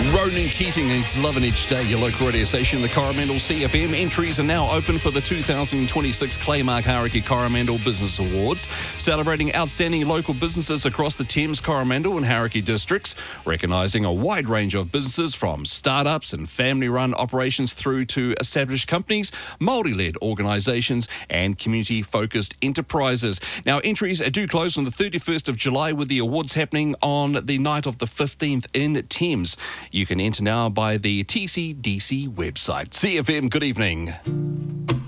Ronan Keating and his Lovin' Each Day, your local radio station, the Coromandel CFM. Entries are now open for the 2026 Claymark Hauraki Coromandel Business Awards, celebrating outstanding local businesses across the Thames, Coromandel and Hauraki districts, recognising a wide range of businesses from startups and family-run operations through to established companies, Māori-led organisations and community-focused enterprises. Now, entries do close on the 31st of July, with the awards happening on the night of the 15th in Thames. You can enter now by the TCDC website. CFM, good evening.